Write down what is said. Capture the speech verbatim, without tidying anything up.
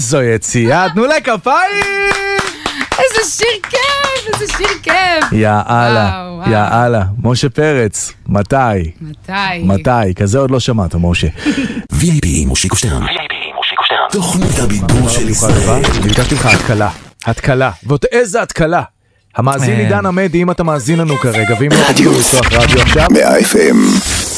איזו יציאה, תנו לה כפיים! איזה שיר כיף, איזה שיר כיף. יאללה, יאללה. משה פרץ, מתי? מתי? מתי? כזה עוד לא שמעת, משה. וי איי פי מושיקו שטרן. וי איי פי מושיקו שטרן. תוכנית הבידור של ישראל. ביקשתי לך התקלה. התקלה. ועוד איזה התקלה. המאזין עידן עמדי, אם אתה מאזין לנו כרגע, ואם לא תגידו לפתוח רדיו עכשיו. מאה אף אם.